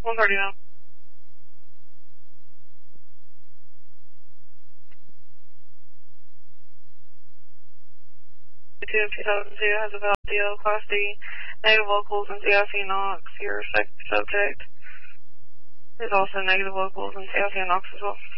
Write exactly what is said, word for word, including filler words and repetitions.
one thirty now. two thousand two has a valid D L Class D, negative locals and C I C NOx. Your subject is also negative locals and C I C NOx as well.